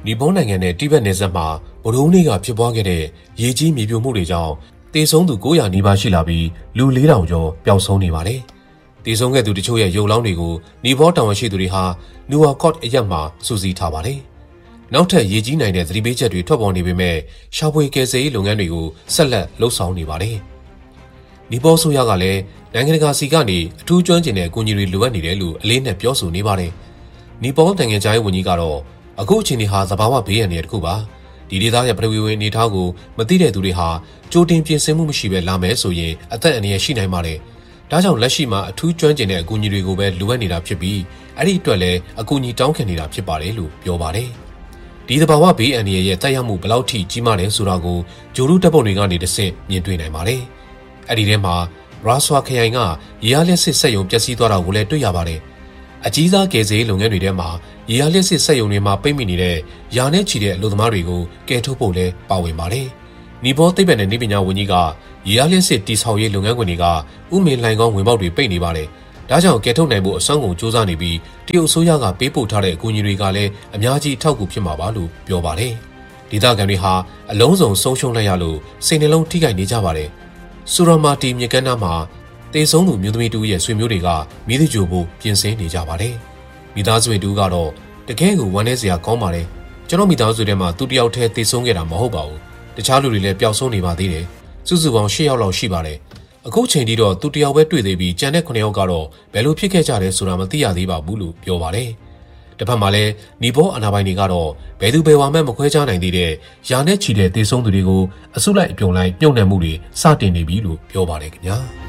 နီပေါနိုင်ငံနဲ့တိဘက်နယ်စပ်မှာဗုဒ္ဓဟူးနေ့ကဖြစ်ပွားခဲ့တဲ့ရေကြီးမြေပြိုမှုတွေကြောင့်တေဆုံးသူ900နီးပါးရှိလာပြီးလူ4000ကျော်ပျောက်ဆုံးနေပါတယ်။တေဆုံးခဲ့သူတချို့ရဲ့ရုပ်လောင်းတွေကိုနီပေါတာဝန်ရှိသူတွေဟာနူဝါကော့အရက်မှာစုစည်းထားပါတယ်။နောက်ထပ်ရေကြီးနိုင်တဲ့သတိပေးချက်တွေထွက်ပေါ်နေပေမဲ့ရှာဖွေကယ်ဆယ်ရေးလုပ်ငန်းတွေကိုဆက်လက်လှုပ်ဆောင်နေပါတယ်။နီပေါဆိုရကလည်းနိုင်ငံတကာစီကနေအထူးကျွမ်းကျင်တဲ့အကူအညီတွေလိုအပ်နေတယ်လို့အလေးနက်ပြောဆိုနေပါတယ်။နီပေါနိုင်ငံခြားရေးဝန်ကြီးကတော့အခုအချိန်ဒီဟာသဘာဝဘေးရန်တွေတစ်ခုပါဒီဒေသရဲ့ပထဝီဝင်အနေအထားကိုမသိတဲ့သူတွေဟာကြိုတင်ပြင်ဆင်မှုမရှိဘဲလာမယ်ဆိုရင်အသက်အန္တရာယ်ရှိနိုင်ပါတယ်ဒါကြောင့်လက်ရှိမှာအထူးကျွမ်းကျင်တဲ့အကူအညီတွေကိုပဲလိုအပ်နေတာဖြစ်ပြီးအဲ့ဒီအတွက်လည်းအကူအညီတောင်းခံနေတာဖြစ်ပါတယ်လို့ပြောပါတယ်ဒီသဘာဝဘေးအန္တရာယ်ရဲ့တက်ရောက်မှုဘယ်လောက်ထိကြီးမားလဲဆိုတာကိုဂျိုလူတပ်ပုံတွေကနေတဆင့်မြင်တွေ့နိုင်ပါတယ်အဲ့ဒီထဲမှာရာဆွာခရိုင်ကရေအားလျက်စစ်စက်ရုံပျက်စီးသွားတာကိုလည်းတွေ့ရပါတယ်အကြီးစားကယ်ဆယ်ရေးလုပ်ငန်းတွေထဲမှာရေအားလျက်စစ်စက်ရုံတွေမှာပိတ်မိနေတဲ့ယာနဲ့ချီတဲ့အလုပ်သမားတွေကိုကယ်ထုတ်ဖို့လည်းပါဝင်ပါတယ်။နီပေါသိပ္ပံနဲ့နည်းပညာဝန်ကြီးကရေအားလျက်စစ်တိဆောက်ရေးလုပ်ငန်းခွင်တွေကဥမင်လှိုင်ကောင်းဝင်ပေါက်တွေပိတ်နေပါတယ်။ဒါကြောင့်ကယ်ထုတ်နိုင်ဖို့အစွမ်းကုန်စူးစမ်းနေပြီးတရုတ်အစိုးရကပေးပို့ထားတဲ့အကူအညီတွေကလည်းအများကြီးထောက်ကူဖြစ်မှာပါလို့ပြောပါတယ်။ဒေသခံတွေဟာအလုံးစုံဆုံးရှုံးလိုက်ရလို့စိတ်နှလုံးထိခိုက်နေကြပါတယ်။ဆူရမာတီမြေကမ်းနားမှာတေဆုံးသူမျိုးသမီးတူရဲ့ဆွေမျိုးတွေကမိသကြိုဖို့ပြင်ဆင်နေကြပါတယ်။မိသားစုဝင်တူကတော့တကယ်ကိုဝမ်းနည်းစရာကောင်းပါတယ်။ကျွန်တော်မိသားစုထဲမှာသူတယောက်တည်းတေဆုံးခဲ့တာမဟုတ်ပါဘူး။တခြားလူတွေလည်းပျောက်ဆုံးနေပါသေးတယ်။စုစုပေါင်း10ယောက်လောက်ရှိပါတယ်။အခုချိန်ထိတော့သူတယောက်ပဲတွေ့သေးပြီးကျန်တဲ့9ယောက်ကတော့ဘယ်လိုဖြစ်ခဲ့ကြတယ်ဆိုတာမသိရသေးပါဘူးလို့ပြောပါတယ်။တစ်ဖက်မှာလည်းနီပေါအာဏာပိုင်တွေကတော့ဘယ်သူဘယ်ဝါမှမခွဲခြားနိုင်သေးတဲ့ယာနဲ့ချီတဲ့တေဆုံးသူတွေကိုအစုလိုက်အပြုံလိုက်ပြုံနှံမှုတွေစတင်နေပြီလို့ပြောပါတယ်ခင်ဗျာ။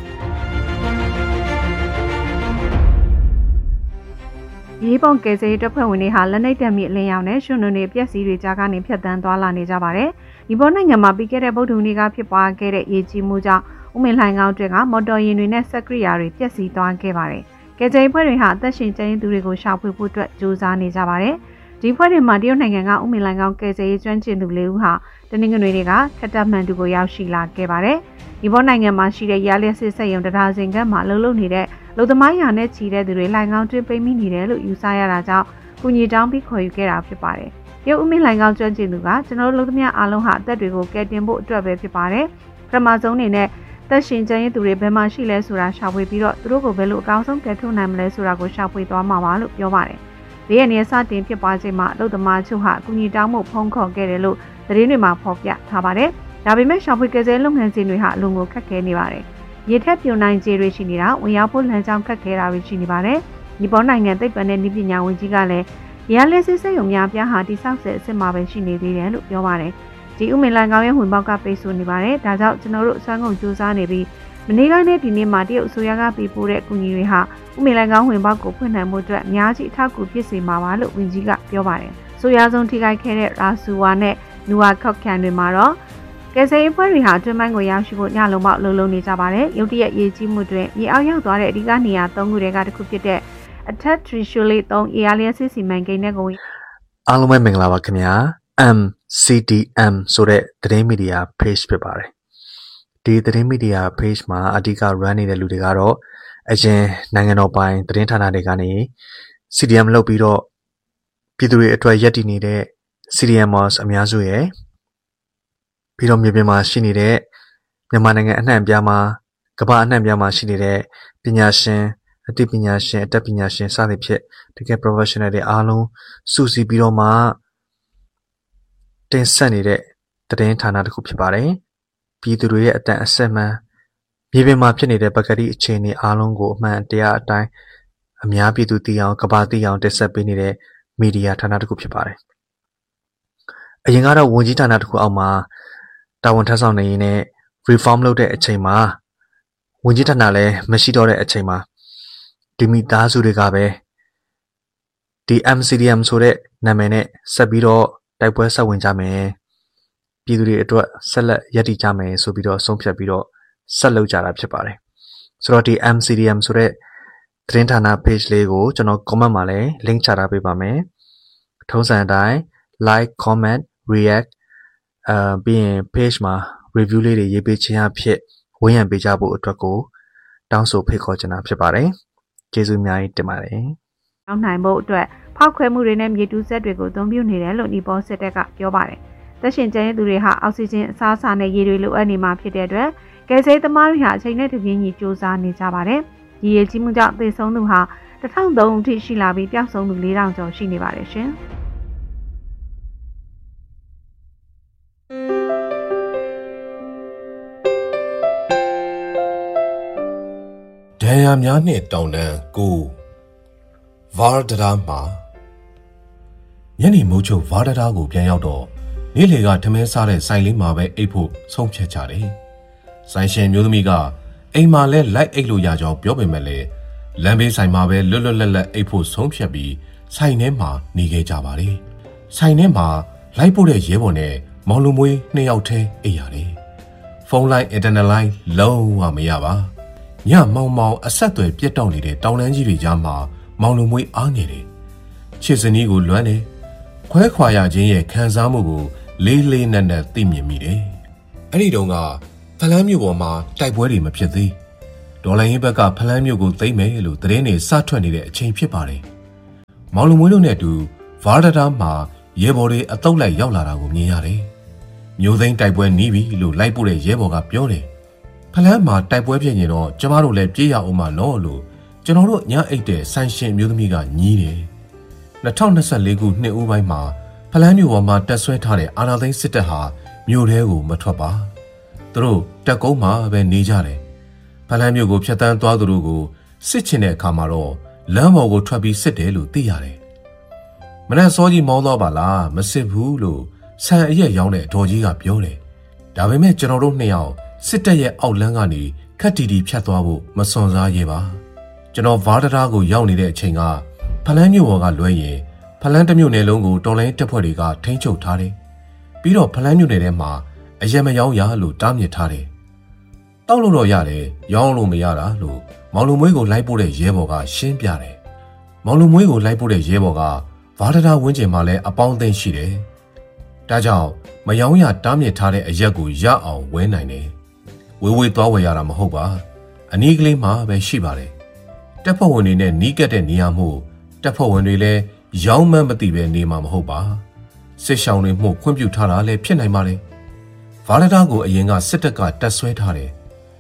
ရေပုံကယ်ဆယ်ရေးတပ်ဖွဲ့ဝင်တွေဟာလက်နက်တပ်မိအလင်းရောင်နဲ့ရွှွနုံတွေပြက်စီးတွေကြားကနေဖြတ်တန်းသွားလာနေကြပါတယ်။ဒီပေါ်နိုင်ငံမှာပြီးခဲ့တဲ့ဗုဒ္ဓဟူးနေ့ကဖြစ်ပွားခဲ့တဲ့ရေကြီးမှုကြောင့်ဥမင်လှိုင်ကောင်းတွေကမော်တော်ယာဉ်တွေနဲ့စက်ကိရိယာတွေပျက်စီးသွားခဲ့ပါတယ်။ကယ်ဆယ်ရေးဖွဲ့တွေဟာအသက်ရှင်ကျန်ရစ်သူတွေကိုရှာဖွေဖို့အတွက်ကြိုးစားနေကြပါတယ်။ဒီဖွဲ့တွေမှာတရုတ်နိုင်ငံကဥမင်လှိုင်ကောင်းကယ်ဆယ်ရေးကျွမ်းကျင်သူ၄ဦးဟာတနင်္ဂနွေနေ့ကခက်တပ်မှန်တူကိုရောက်ရှိလာခဲ့ပါတယ်။ဒီပေါ်နိုင်ငံမှာရှိတဲ့ရလျက်စစ်စက်ရုံတရာစင်ကမ်းမှာလှုပ်လှုပ်နေတဲ့လူသမားရာနဲ့ချီတဲ့သူတွေလှိုင်ကောင်းတွင်းပိတ်မိနေတယ်လို့ယူဆရတာကြောင့်ကုညီတောင်းပြီးခေါ်ယူခဲ့တာဖြစ်ပါတယ်။ရုပ်ဥမင်လှိုင်ကောင်းကျွမ်းကျင်သူကကျွန်တော်တို့လူသမားအားလုံးဟာအသက်တွေကိုကယ်တင်ဖို့အတွက်ပဲဖြစ်ပါတယ်။ပထမဆုံးအနေနဲ့သက်ရှင်ကျန်ရစ်သူတွေဘယ်မှာရှိလဲဆိုတာရှာဖွေပြီးတော့သူတို့ကိုဘယ်လိုအကောင်းဆုံးကယ်ထုတ်နိုင်မလဲဆိုတာကိုရှာဖွေသွားမှာပါလို့ပြောပါတယ်။ဒီရက်နေ့စတင်ဖြစ်ပွားချိန်မှာလူသမားချုပ်ဟာကုညီတောင်းမှုဖုံးခေါ်ခဲ့တယ်လို့သတင်းတွေမှာဖော်ပြထားပါတယ်။ဒါပေမဲ့ရှာဖွေကယ်ဆယ်လုပ်ငန်းစဉ်တွေဟာအလွန်ကိုခက်ခဲနေပါတယ်။ရေထက်ပြိုနိုင်ခြေတွေရှိနေတာဝင်ရောက်ဖို့လမ်းကြောင်းခက်ခဲတာတွေရှိနေပါတယ်။ဒီပေါ်နိုင်ငံသိပ္ပံနဲ့နည်းပညာဝန်ကြီးကလည်းရန်လက်စစ်စက်ရုံများပြားဟာတိစောက်ဆဲအစ်စ်မှာပဲရှိနေသေးတယ်လို့ပြောပါတယ်။ဒီဥမင်လိုင်ကောင်းရဲ့ဝင်ပေါက်ကပိတ်ဆို့နေပါတယ်။ဒါကြောင့်ကျွန်တော်တို့အစွမ်းကုန်ကြိုးစားနေပြီးမနေ့ကနဲ့ဒီနေ့မှာတရုတ်အစိုးရကပေးပို့တဲ့အကူအညီတွေဟာဥမင်လိုင်ကောင်းဝင်ပေါက်ကိုဖွင့်နိုင်မှုအတွက်အများကြီးအထောက်အကူဖြစ်စေမှာပါလို့ဝန်ကြီးကပြောပါတယ်။ဆိုရဆုံးထိခိုက်ခဲ့တဲ့ရာဆူဝါနဲ့နူဝါခော့ကန်တွေမှာတော့ကယ်ဆယ်ရေးဖွဲ့တွေဟာအတွင်းပိုင်းကိုရောက်ရှိဖို့ညလုံးပေါက်လုံနေကြပါတယ်။ရုတ်တရက်ရေကြီးမှုတွင်မြေအောက်ရောက်သွားတဲ့အဓိကနေရာ၃ခုတည်းကတစ်ခုဖြစ်တဲ့အထက်ထရီရှူလီ3 AR စီမံကိန်းနဲ့ကိုအားလုံးပဲမင်္ဂလာပါခင်ဗျာ MCDM ဆိုတဲ့သတင်းမီဒီယာ page ဖြစ်ပါတယ်ဒီသတင်းမီဒီယာ page မှာအဓိက run နေတဲ့လူတွေကတော့အရင်နိုင်ငံတော်ပိုင်သတင်းဌာနတွေကနေ CDM လုပ်ပြီးတော့ပြည်သူတွေအတွက်ရည်တည်နေတဲ့ CDMers အများစုရဲ့ပြီးတော့မြေပြင်မှာရှိနေတဲ့မြန်မာနိုင်ငံအနှံ့အပြားမှာကမ္ဘာအနှံ့အပြားမှာရှိနေတဲ့ပညာရှင်အသိပညာရှင်အတတ်ပညာရှင်စသဖြင့်တကယ် professional တွေအားလုံးစုစည်းပြီးတော့မှတင်ဆက်နေတဲ့သတင်းဌာနတစ်ခုဖြစ်ပါတယ်။ပြည်သူတွေရဲ့အတန်အဆက်မှန်မြေပြင်မှာဖြစ်နေတဲ့ပကတိအခြေအနေအားလုံးကိုအမှန်တရားအတိုင်းအများပြည်သူသိအောင်ကမ္ဘာသိအောင်တင်ဆက်ပေးနေတဲ့မီဒီယာဌာနတစ်ခုဖြစ်ပါတယ်။အရင်ကတော့ဝန်ကြီးဌာနတစ်ခုအောက်မှာတာဝန်ထမ်းဆောင်နေရင်းနဲ့ reform လုပ်တဲ့အချိန်မှာဝန်ကြီးဌာနလည်းမရှိတော့တဲ့အချိန်မှာဒီမိသားစုတွေကပဲဒီ MCDM ဆိုတဲ့နာမည်နဲ့ဆက်ပြီးတော့တိုက်ပွဲဆက်ဝင်ကြမယ်ပြည်သူတွေအတွက်ဆက်လက်ရည်တည်ကြမယ်ဆိုပြီးတော့ဆုံးဖြတ်ပြီးတော့ဆက်လုပ်ကြတာဖြစ်ပါတယ်ဆိုတော့ဒီ MCDM ဆိုတဲ့သတင်းဌာန page လေးကိုကျွန်တော် comment မှာလည်း link ချထားပေးပါမယ်ထုံးစံအတိုင်း like comment react ပြီးရင် page မှာ review လေးတွေရေးပေးခြင်းအဖြစ်ဝန်းရံပေးကြဖို့အတွက်ကိုတောင်းဆိုဖိတ်ခေါ်ချင်တာဖြစ်ပါတယ်ကျေးဇူးအများကြီးတင်ပါတယ်။နောက်နိုင်ဖို့အတွက်ဖောက်ခွဲမှုတွေနဲ့မြေတူးဆက်တွေကိုအသုံးပြုနေတယ်လို့နီပေါစစ်တပ်ကပြောပါတယ်။သက်ရှင်ကျန်တဲ့သူတွေဟာအောက်ဆီဂျင်အစားအစာနဲ့ရေတွေလိုအပ်နေမှာဖြစ်တဲ့အတွက်ကယ်ဆယ်သမားတွေဟာအချိန်နဲ့တပြေးညီစ조사နေကြပါတယ်။ဒီရေကြီးမှုကြောင့်သေဆုံးသူဟာ1003အထိရှိလာပြီးပျောက်ဆုံးသူ4000ကျော်ရှိနေပါတယ်ရှင်။ဒဏ်ရာများနှင့်တောင်တန်းကိုဗာဒရာမှာညနေမိုးချုပ်ဗာဒရာကိုပြန်ရောက်တော့နေ့လေကထမင်းစားတဲ့ဆိုင်လေးမှာပဲအိပ်ဖို့ဆုံးဖြတ်ကြတယ်။ဆိုင်ရှင်မျိုးသမီးကအိမ်မှာလဲလိုက်အိပ်လို့ရကြောင်းပြောပေမဲ့လည်းလမ်းဘေးဆိုင်မှာပဲလွတ်လွတ်လပ်လပ်အိပ်ဖို့ဆုံးဖြတ်ပြီးဆိုင်ထဲမှာနေခဲ့ကြပါတယ်။ဆိုင်ထဲမှာလိုက်ပို့တဲ့ရဲဘော်နဲ့မောင်လူမွေး2ယောက်ထဲအိပ်ရတယ်။ဖုန်းလိုင်းအင်တာနက်လိုင်းလုံးဝမရပါ။ညမောင်မောင်အဆက်အသွယ်ပြတ်တောက်နေတဲ့တောင်တန်းကြီးတွေကြားမှာမောင်လူမွေးအားငယ်တယ်။ချစ်စနီးကိုလွမ်းတယ်။ခွဲခွာရခြင်းရဲ့ခံစားမှုကိုလေးလေးနက်နက်သိမြင်မိတယ်။အဲ့ဒီတုန်းကဖလန်းမြို့ပေါ်မှာတိုက်ပွဲတွေမဖြစ်သေး။ဒေါ်လာရင်းဘက်ကဖလန်းမြို့ကိုသိမ်းမယ်လို့သတင်းတွေစထွက်နေတဲ့အချိန်ဖြစ်ပါတယ်။မောင်လူမွေးတို့နဲ့အတူဗာဒတာမှာရဲဘော်တွေအတုပ်လိုက်ရောက်လာတာကိုမြင်ရတယ်။မျိုးသိန်းတိုက်ပွဲနီးပြီလို့လိုက်ပို့တဲ့ရဲဘော်ကပြောတယ်။ဖလန်းမှာတိုက်ပွဲဖြစ်ရင်တော့ကျမတို့လည်းပြေးရအောင်မနော်လို့ကျွန်တော်တို့ညအိတ်တဲ့ဆိုင်ရှင်မျိုးသမီးကညီးတယ်။2024ခုနှစ်ဦးပိုင်းမှာဖလန်းမြို့ပေါ်မှာတက်ဆွဲထားတဲ့အာဏာသိမ်းစစ်တပ်ဟာမြို့ထဲကိုမထွက်ပါသူတို့တက်ကုန်းမှာပဲနေကြတယ်ဖလန်းမြို့ကိုဖျက်ဆီးသွားသူတို့ကိုစစ်ချင်တဲ့အခါမှာတော့လမ်းပေါ်ကိုထွက်ပြီးစစ်တယ်လို့သိရတယ်မနက်စောကြီးမောင်းသွားပါလားမစစ်ဘူးလို့ဆန်အရက်ရောင်းတဲ့အတော်ကြီးကပြောတယ်ဒါပေမဲ့ကျွန်တော်တို့2ယောက်စစ်တပ်ရဲ့အောက်လမ်းကနေခက်တီတီဖြတ်သွားဖို့မစွန့်စားရဲပါကျွန်တော်ဗာဒရာကိုရောက်နေတဲ့အချိန်ကဖလန်းမြို့ပေါ်ကလွဲရင်ဖလန်းတစ်မြို့နယ်လုံးကိုတော်လိုင်းတပ်ဖွဲ့တွေကထိန်းချုပ်ထားတယ်။ပြီးတော့ဖလန်းမြို့နယ်ထဲမှာအရက်မရောင်းရလို့တားမြစ်ထားတယ်။တောက်လို့တော့ရတယ်ရောင်းလို့မရတာလို့မောင်လူမွေးကိုလိုက်ပို့တဲ့ရဲဘော်ကရှင်းပြတယ်။မောင်လူမွေးကိုလိုက်ပို့တဲ့ရဲဘော်ကဗာဒရာဝင်းကျင်မှာလည်းအပေါင်းအသင်းရှိတယ်။ဒါကြောင့်မရောင်းရတားမြစ်ထားတဲ့အရက်ကိုရအောင်ဝဲနိုင်တယ်။ဝေးဝေးသွားဝယ်ရတာမဟုတ်ပါ။အနီးကလေးမှာပဲရှိပါတယ်။တပ်ဖွဲ့ဝင်တွေနဲ့နီးကပ်တဲ့နေရာမှုတပ်ဖွဲ့ဝင်တွေလည်းရောင်းမှန်းမသိပဲနေမှာမဟုတ်ပါစစ်ရှောင်းတွေမှုခွင့်ပြုထားတာလည်းဖြစ်နိုင်ပါတယ်ဗာဒတာကိုအရင်ကစစ်တပ်ကတက်ဆွဲထားတယ်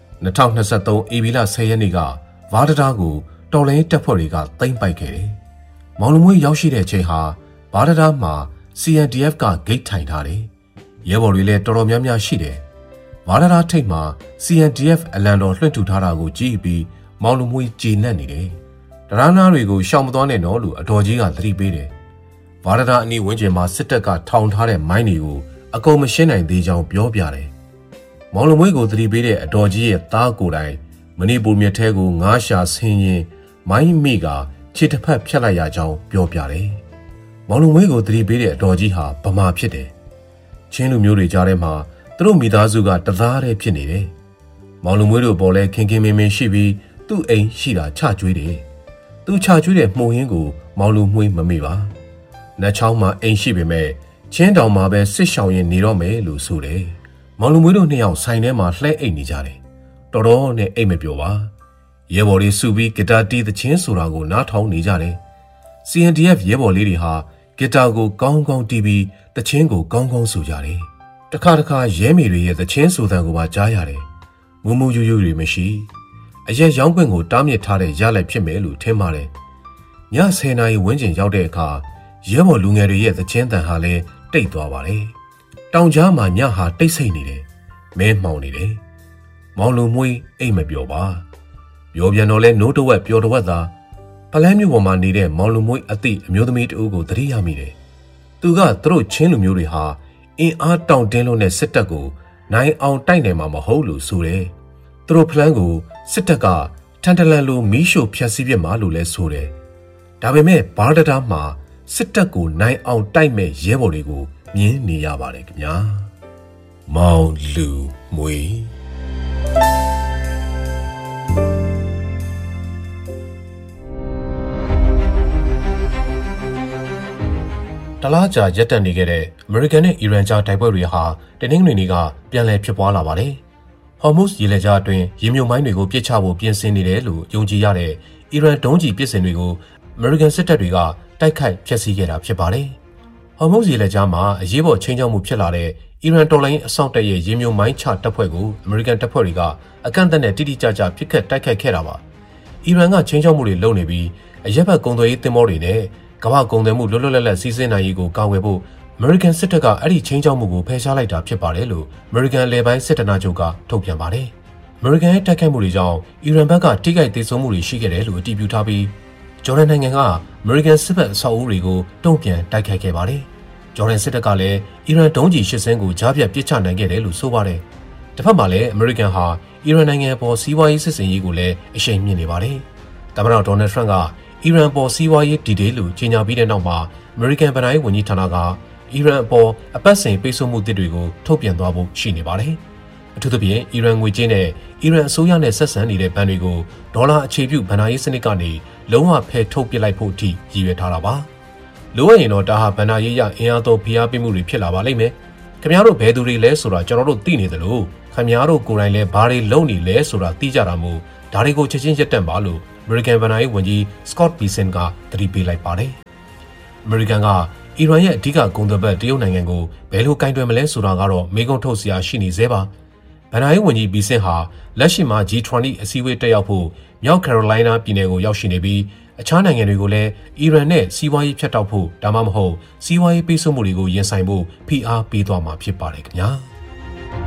2023ဧပြီလ10ရက်နေ့ကဗာဒတာကိုတော်လိုင်းတပ်ဖွဲ့တွေကသိမ်းပိုက်ခဲ့တယ်မောင်လူမွေးရောက်ရှိတဲ့အချိန်ဟာဗာဒတာမှာ CNDF ကဂိတ်ထိုင်ထားတယ်ရဲဘော်တွေလည်းတော်တော်များများရှိတယ်ဗာဒတာထိပ်မှာ CNDF အလံတော်လွှင့်ထူထားတာကိုကြည့်ပြီးမောင်လူမွေးကြေနပ်နေတယ်ဒရနာတွေကိုရှောင်မသွားနဲ့နော်လို့အတော်ကြီးကသတိပေးတယ်။ဗာဒတာအနီးဝန်းကျင်မှာစစ်တပ်ကထောင်ထားတဲ့မိုင်းတွေကိုအကုန်မရှင်းနိုင်သေးကြောင်းပြောပြတယ်။မောင်လူမွေးကိုသတိပေးတဲ့အတော်ကြီးရဲ့သားကိုယ်တိုင်မဏိပူမြစ်ထဲကိုငါးရှာဆင်းရင်မိုင်းမိကခြေတစ်ဖက်ဖြတ်လိုက်ရကြောင်းပြောပြတယ်။မောင်လူမွေးကိုသတိပေးတဲ့အတော်ကြီးဟာဗမာဖြစ်တယ်။ချင်းလူမျိုးတွေကြားထဲမှာသူတို့မိသားစုကတသားတည်းဖြစ်နေတယ်။မောင်လူမွေးတို့ပေါ်လဲခင်ခင်မင်မင်ရှိပြီးသူ့အိမ်ရှိတာချကျွေးတယ်။သူချကျွေးတဲ့မှုဟင်းကိုမောင်လူမွေးမမေ့ပါ။နှချောင်းမှာအိမ်ရှိပေမဲ့ချင်းတောင်မှာပဲစစ်ရှောင်ရင်နေတော့မယ်လို့ဆိုတယ်။မောင်လူမွေးတို့2ယောက်ဆိုင်ထဲမှာလှဲအိတ်နေကြတယ်။တော်တော်နဲ့အိတ်မပြောပါ။ရဲဘော်တွေစုပြီးဂီတာတီးသချင်းဆိုတာကိုနားထောင်နေကြတယ်။ CNDF ရဲဘော်လေးတွေဟာဂီတာကိုကောင်းကောင်းတီးပြီးသချင်းကိုကောင်းကောင်းဆိုကြတယ်။တခါတခါရဲမေတွေရဲ့သချင်းဆိုသံကိုပါကြားရတယ်။ငုံမှုယူယူတွေမရှိ။အရက်ရောင်းခွင့်ကိုတားမြစ်ထားတဲ့ရလိုက်ဖြစ်မယ်လို့ထင်ပါတယ်။ည10နာရီဝန်းကျင်ရောက်တဲ့အခါရဲဘော်လူငယ်တွေရဲ့သချင်းတန်ဟာလည်းတိတ်သွားပါတယ်။တောင်ကြားမှာညဟာတိတ်ဆိတ်နေတယ်။မဲမှောင်နေတယ်။မောင်လူမွေးအိတ်မပြောပါ။ပြောပြန်တော့လဲနိုးတဝက်ပြောတဝက်သာဖလန်းမြို့ပေါ်မှာနေတဲ့မောင်လူမွေးအသည့်အမျိုးသမီးတဦးကိုသတိရမိတယ်။သူကသူတို့ချင်းလူမျိုးတွေဟာအင်အားတောင့်တင်းလို့နဲ့စစ်တပ်ကိုနိုင်အောင်တိုက်နိုင်မှာမဟုတ်လို့ဆိုတယ်။သူတို့ဖလန်းကိုစစ်တပ်ကထန်တလန်လိုမီးရှို့ဖျက်ဆီးပြစ်မှာလို့လဲဆိုတယ်။ဒါပေမဲ့ဘာဒတာမှာစစ်တပ်ကိုနိုင်အောင်တိုက်မဲ့ရဲဘော်တွေကိုမြင်နေရပါတယ်ခင်ဗျာ။မောင်လူမွေတလားကြာရက်တက်နေခဲ့တဲ့အမေရိကန်နဲ့အီရန်ကြားတိုက်ပွဲတွေဟာတနင်္ဂနွေနေ့ကပြန်လည်ဖြစ်ပွားလာပါတယ်။ဟော်မုဇ်ရေလက်ကြားအတွင်းရေမြုပ်မိုင်းတွေကိုပစ်ချဖို့ပြင်ဆင်နေတယ်လို့ယုံကြည်ရတဲ့အီရန်ဒုံးကျည်ပစ်စင်တွေကိုအမေရိကန်စစ်တပ်တွေကတိုက်ခိုက်ဖျက်ဆီးခဲ့တာဖြစ်ပါတယ်။ဟော်မုတ်ရေလက်ကြားမှာအရေးပေါ်ချိန်ချောက်မှုဖြစ်လာတဲ့အီရန်တော်လိုင်းအစောင့်တပ်ရဲ့ရေမြုံမိုင်းချတပ်ဖွဲ့ကိုအမေရိကန်တပ်ဖွဲ့တွေကအကန့်အသတ်နဲ့တိတိကျကျပစ်ခတ်တိုက်ခိုက်ခဲ့တာပါ။အီရန်ကချိန်ချောက်မှုတွေလုပ်နေပြီးအရက်ဘက်ကုန်သွယ်ရေးသင်္ဘောတွေနဲ့ကမ္ဘာကုန်သွယ်မှုလွတ်လွတ်လပ်လပ်စီးဆင်းနိုင်ရေးကိုကာကွယ်ဖို့အမေရိကန်စစ်တပ်ကအဲ့ဒီချိန်ချောက်မှုကိုဖယ်ရှားလိုက်တာဖြစ်ပါတယ်လို့အမေရိကန်လေပိုင်းစစ်ဌာနချုပ်ကထုတ်ပြန်ပါတယ်။အမေရိကန်ရဲ့တိုက်ခိုက်မှုတွေကြောင့်အီရန်ဘက်ကထိခိုက်ဒေဆုံးမှုတွေရှိခဲ့တယ်လို့အတည်ပြုထားပြီးဂျော်ဒန်နိုင်ငံကအမေရိကန်စစ်ဘက်အဆောက်အဦတွေကိုတုံ့ပြန်တိုက်ခိုက်ခဲ့ပါတယ်။ဂျော်ဒန်စစ်တပ်ကလည်းအီရန်ဒုံးကျည်၈စင်းကိုကြားဖြတ်ပစ်ချနိုင်ခဲ့တယ်လို့ဆိုပါတယ်။တစ်ဖက်မှာလည်းအမေရိကန်ဟာအီရန်နိုင်ငံပေါ်စီးပွားရေးစစ်စင်ရေးကိုလည်းအရှိန်မြင့်နေပါတယ်။သမ္မတဒေါ်နယ်ထရန့်ကအီရန်ပေါ်စီးပွားရေးဒီဒေးလို့ကြေညာပြီးတဲ့နောက်မှာအမေရိကန်ဗဏ္ဍာရေးဝန်ကြီးဌာနကအီရန်အပေါ်အပတ်စဉ်ပိတ်ဆို့မှုသစ်တွေကိုထုတ်ပြန်သွားဖို့ရှိနေပါတယ်။အထူးသဖြင့်အီရန်ငွေကြေးနဲ့အီရန်အစိုးရနဲ့ဆက်ဆံနေတဲ့ဘဏ်တွေကိုဒေါ်လာအခြေပြုဗဏ္ဍာရေးစနစ်ကနေလုံးဝဖယ်ထုတ်ပစ်လိုက်ဖို့အထိရည်ရွယ်ထားတာပါ။လိုအပ်ရင်တော့ဒါဟာဗဏ္ဍာရေးရအင်အားသုံးဖိအားပေးမှုတွေဖြစ်လာပါလိမ့်မယ်။ခင်ဗျားတို့ဘယ်သူတွေလဲဆိုတာကျွန်တော်တို့သိနေသလိုခင်ဗျားတို့ကိုယ်တိုင်လည်းဘာတွေလုပ်နေလဲဆိုတာသိကြတာမို့ဒါတွေကိုချက်ချင်းရပ်တန့်ပါလို့အမေရိကန်ဗဏ္ဍာရေးဝန်ကြီးစကော့တ်ဘီဆင်ကသတိပေးလိုက်ပါတယ်။အမေရိကန်ကအီရန်ရဲ့အဓိကကုန်သွယ်ဘက်တရုတ်နိုင်ငံကိုဘယ်လိုကင်တွယ်မလဲဆိုတာကတော့မေးခွန်းထုတ်စရာရှိနေသေးပါ။ဗဏ္ဍာရေးဝန်ကြီးဘီဆင်ဟာလက်ရှိမှာ G20 အစည်းအဝေးတက်ရောက်ဖို့မြောက်ကယ်ရိုလိုင်းနားပြည်နယ်ကိုရောက်ရှိနေပြီးအခြားနိုင်ငံတွေကိုလည်းအီရန်နဲ့စီးပွားရေးဖြတ်တောက်ဖို့ဒါမှမဟုတ်စီးပွားရေးပိတ်ဆို့မှုတွေကိုရင်ဆိုင်ဖို့ဖိအားပေးသွားမှာဖြစ်ပါတယ်ခင်ဗျာ။